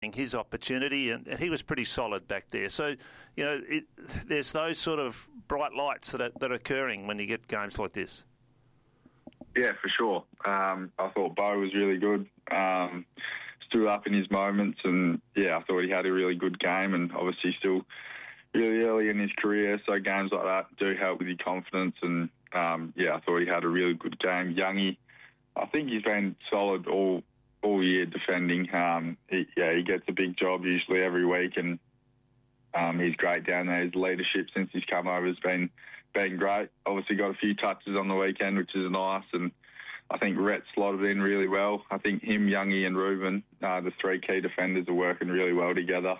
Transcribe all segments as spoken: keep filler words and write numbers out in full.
his opportunity, and he was pretty solid back there. So, you know, it, there's those sort of bright lights that are, that are occurring when you get games like this. Yeah, for sure. Um, I thought Bo was really good. Um, stood up in his moments, and yeah, I thought he had a really good game, and obviously still really early in his career, so games like that do help with your confidence, and um, yeah, I thought he had a really good game. Youngie, I think he's been solid all all year defending. Um, he, yeah, he gets a big job usually every week, and um, he's great down there. His leadership since he's come over has been been great. Obviously got a few touches on the weekend, which is nice, and I think Rhett slotted in really well. I think him, Youngie and Ruben, uh, the three key defenders, are working really well together.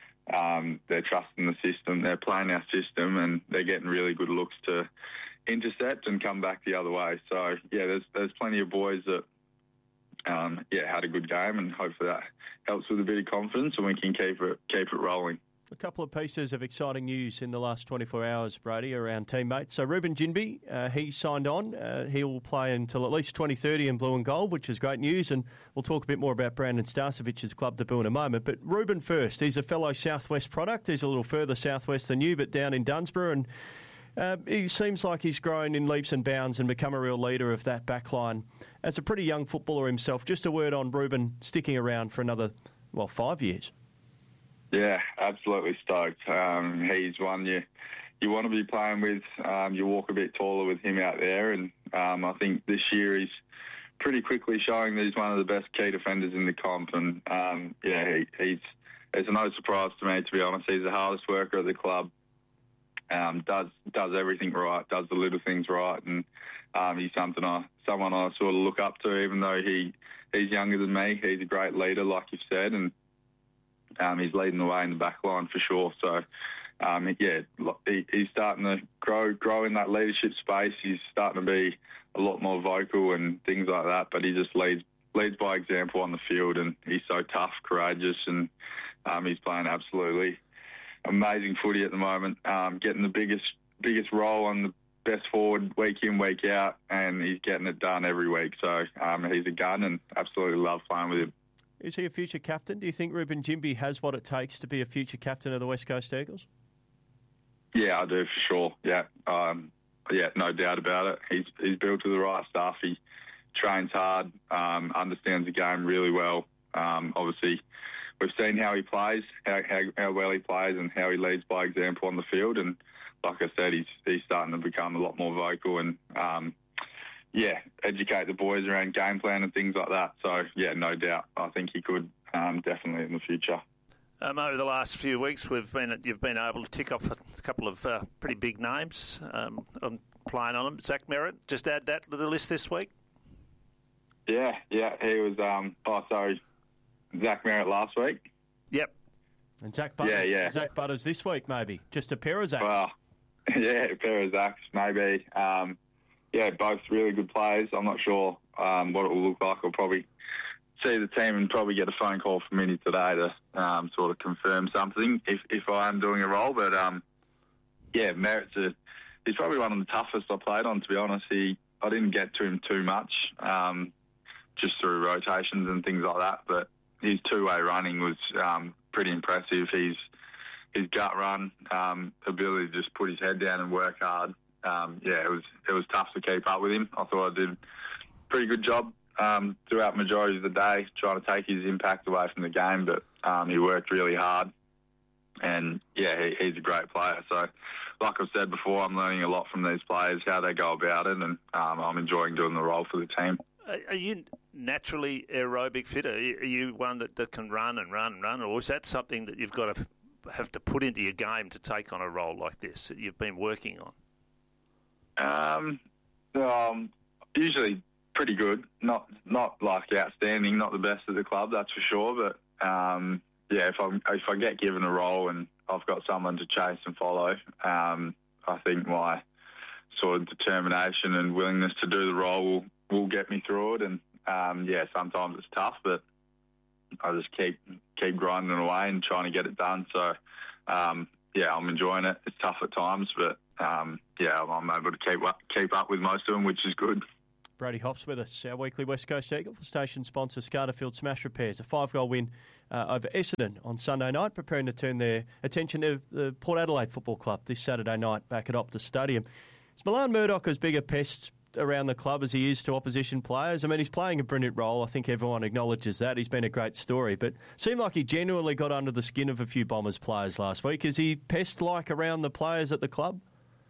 Um, they're trusting the system, they're playing our system, and they're getting really good looks to intercept and come back the other way. So, yeah, there's there's plenty of boys that, um, yeah, had a good game, and hopefully that helps with a bit of confidence and we can keep it keep it rolling. A couple of pieces of exciting news in the last twenty-four hours, Brady, around teammates. So Ruben Ginbey, uh, he signed on. Uh, he will play until at least twenty thirty in blue and gold, which is great news. And we'll talk a bit more about Brandon Starcevic's club debut in a moment. But Ruben first. He's a fellow Southwest product. He's a little further southwest than you, but down in Dunsborough. And uh, he seems like he's grown in leaps and bounds and become a real leader of that backline. As a pretty young footballer himself, just a word on Ruben sticking around for another, well, five years. Yeah, absolutely stoked. Um, he's one you you want to be playing with. Um, you walk a bit taller with him out there, and um, I think this year he's pretty quickly showing that he's one of the best key defenders in the comp. And um, yeah, he, he's it's no surprise to me, to be honest. He's the hardest worker at the club. Um, does does everything right, does the little things right, and um, he's something I someone I sort of look up to. Even though he he's younger than me, he's a great leader, like you've said, and. Um, he's leading the way in the back line for sure. So, um, yeah, he, he's starting to grow grow in that leadership space. He's starting to be a lot more vocal and things like that, but he just leads leads by example on the field, and he's so tough, courageous, and um, he's playing absolutely amazing footy at the moment, um, getting the biggest biggest role on the best forward week in, week out, and he's getting it done every week. So um, he's a gun, and absolutely love playing with him. Is he a future captain? Do you think Ruben Ginbey has what it takes to be a future captain of the West Coast Eagles? Yeah, I do for sure. Yeah, um, yeah, no doubt about it. He's he's built to the right stuff. He trains hard, um, understands the game really well. Um, obviously, we've seen how he plays, how, how how well he plays, and how he leads by example on the field. And like I said, he's he's starting to become a lot more vocal and. Um, Yeah, educate the boys around game plan and things like that. So, yeah, no doubt. I think he could um, definitely in the future. Um, over the last few weeks, we've been you've been able to tick off a couple of uh, pretty big names. Um, I'm playing on them. Zach Merritt, just add that to the list this week. Yeah, yeah, he was. Um, oh, sorry, Zach Merritt last week. Yep. And Zach Butters. Yeah, yeah. Zach Butters this week, maybe just a pair of Zachs. Well, yeah, a pair of Zachs, maybe. Um, Yeah, both really good players. I'm not sure um, what it will look like. I'll probably see the team and probably get a phone call from Minnie today to um, sort of confirm something if, if I am doing a role. But, um, yeah, Merritt's a, he's probably one of the toughest I played on, to be honest. He I didn't get to him too much, um, just through rotations and things like that. But his two-way running was um, pretty impressive. He's, his gut run, um, ability to just put his head down and work hard. Um, yeah, it was it was tough to keep up with him. I thought I did a pretty good job um, throughout the majority of the day trying to take his impact away from the game, but um, he worked really hard. And, yeah, he, he's a great player. So, like I've said before, I'm learning a lot from these players, how they go about it, and um, I'm enjoying doing the role for the team. Are you naturally aerobic fit? Are you one that, that can run and run and run, or is that something that you've got to have to put into your game to take on a role like this that you've been working on? Um, um, usually pretty good. Not not like outstanding. Not the best of the club, that's for sure. But um, yeah, if I if I get given a role and I've got someone to chase and follow, um, I think my sort of determination and willingness to do the role will, will get me through it. And um, yeah, sometimes it's tough, but I just keep keep grinding away and trying to get it done. So um, yeah, I'm enjoying it. It's tough at times, but. Um, yeah, I'm able to keep up, keep up with most of them, which is good. Brady Hops with us, our weekly West Coast Eagle. Station sponsor Scarterfield Smash Repairs, a five-goal win uh, over Essendon on Sunday night, preparing to turn their attention to the Port Adelaide Football Club this Saturday night back at Optus Stadium. Is Milan Murdoch as big a pest around the club as he is to opposition players? I mean, he's playing a brilliant role. I think everyone acknowledges that. He's been a great story, but seemed like he genuinely got under the skin of a few Bombers players last week. Is he pest-like around the players at the club?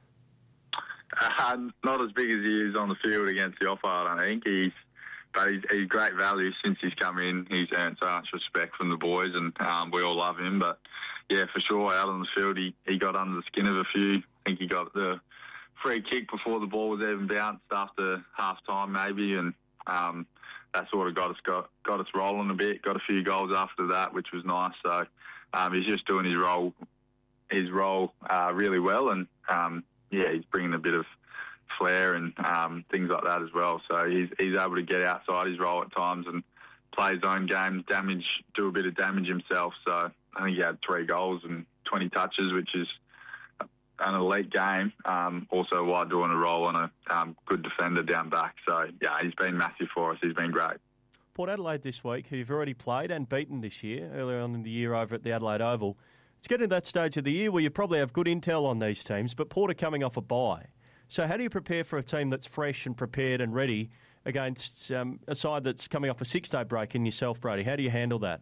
Uh, not as big as he is on the field against the offer, I don't think. He's, but he's, he's great value since he's come in. He's earned so much respect from the boys, and um, we all love him. But, yeah, for sure, out on the field, he, he got under the skin of a few. I think he got the free kick before the ball was even bounced after half-time maybe, and um, that sort of got us got, got us rolling a bit, got a few goals after that, which was nice. So um, he's just doing his role his role uh, really well, and um, yeah, he's bringing a bit of flair and um, things like that as well. So he's he's able to get outside his role at times and play his own game, damage, do a bit of damage himself. So I think he had three goals and twenty touches, which is an elite game. Um, also while doing a role on a um, good defender down back. So yeah, he's been massive for us. He's been great. Port Adelaide this week, who you've already played and beaten this year, earlier on in the year over at the Adelaide Oval. It's getting to that stage of the year where you probably have good intel on these teams, but Port are coming off a bye. So how do you prepare for a team that's fresh and prepared and ready against um, a side that's coming off a six-day break in yourself, Brady? How do you handle that?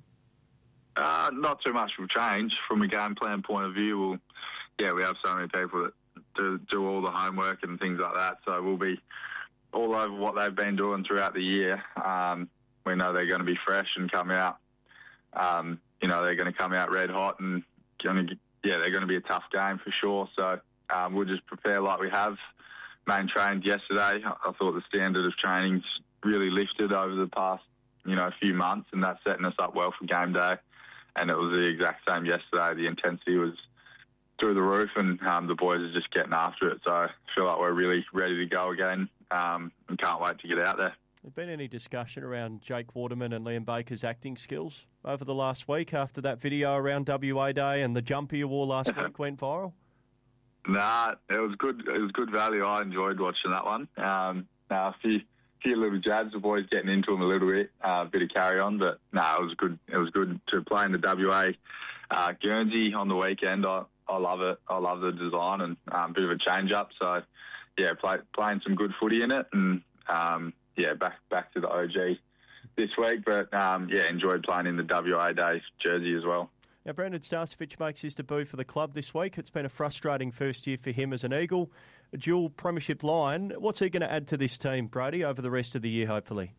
Uh, not too much will change from a game plan point of view. We'll, yeah, we have so many people that do, do all the homework and things like that, so we'll be all over what they've been doing throughout the year. Um, we know they're going to be fresh and come out. Um, you know, they're going to come out red hot and going to, yeah, they're going to be a tough game for sure. So um, we'll just prepare like we have. Main trained yesterday. I thought the standard of training's really lifted over the past, you know, few months, and that's setting us up well for game day. And it was the exact same yesterday. The intensity was through the roof, and um, the boys are just getting after it. So I feel like we're really ready to go again, um, and can't wait to get out there. Has there been any discussion around Jake Waterman and Liam Baker's acting skills over the last week after that video around W A Day and the jumper you wore last week went viral? Nah, it was good. It was good value. I enjoyed watching that one. Um, nah, a few, few little jabs, the boys getting into them a little bit, a uh, bit of carry on, but no, nah, it was good. It was good to play in the W A uh, Guernsey on the weekend. I, I love it. I love the design and a um, bit of a change up. So yeah, play, playing some good footy in it, and um, yeah, back back to the O G this week. But um, yeah, enjoyed playing in the W A Day jersey as well. Now, Brendan Starcevich makes his debut for the club this week. It's been a frustrating first year for him as an Eagle. A dual premiership line. What's he going to add to this team, Brady, over the rest of the year, hopefully?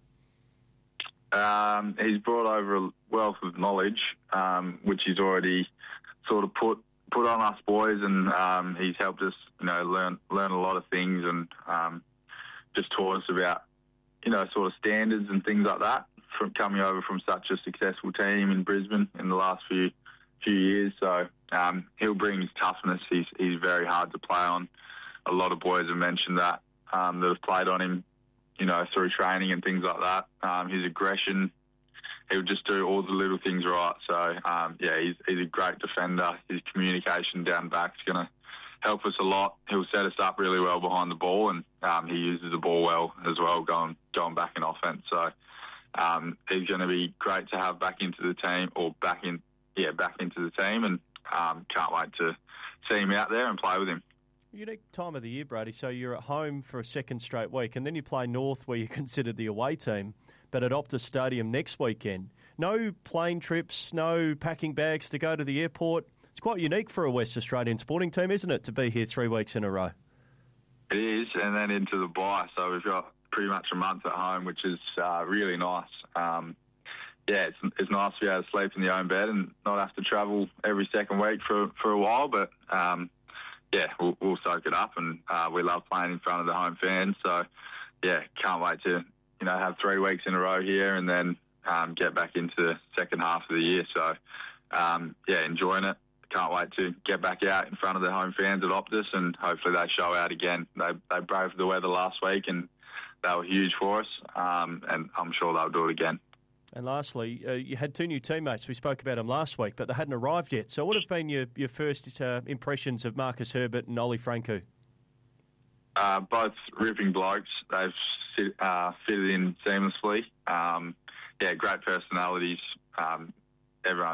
Um, he's brought over a wealth of knowledge, um, which he's already sort of put put on us boys, and um, he's helped us, you know, learn learn a lot of things, and um, just taught us about, you know, sort of standards and things like that from coming over from such a successful team in Brisbane in the last few few years. So um, he'll bring his toughness. He's he's very hard to play on. A lot of boys have mentioned that um, that have played on him, you know, through training and things like that. Um, his aggression, he'll just do all the little things right. So um, yeah, he's he's a great defender. His communication down back is going to help us a lot. He'll set us up really well behind the ball, and um, he uses the ball well as well, going going back in offense. So um, he's going to be great to have back into the team, or back in. Yeah, back into the team, and um, can't wait to see him out there and play with him. Unique time of the year, Brady. So you're at home for a second straight week, and then you play North, where you're considered the away team, but at Optus Stadium next weekend. No plane trips, no packing bags to go to the airport. It's quite unique for a West Australian sporting team, isn't it, to be here three weeks in a row? It is, and then into the bye. So we've got pretty much a month at home, which is uh, really nice. Um, Yeah, it's, it's nice to be able to sleep in your own bed and not have to travel every second week for for a while. But um, yeah, we'll, we'll soak it up, and uh, we love playing in front of the home fans. So yeah, can't wait to you know have three weeks in a row here, and then um, get back into the second half of the year. So um, yeah, enjoying it. Can't wait to get back out in front of the home fans at Optus, and hopefully they show out again. They they braved the weather last week, and they were huge for us. Um, and I'm sure they'll do it again. And lastly, uh, you had two new teammates. We spoke about them last week, but they hadn't arrived yet. So what have been your, your first uh, impressions of Marcus Herbert and Ollie Franco? uh, both ripping blokes. They've sit, uh, fitted in seamlessly. Um, yeah, great personalities. Um, everyone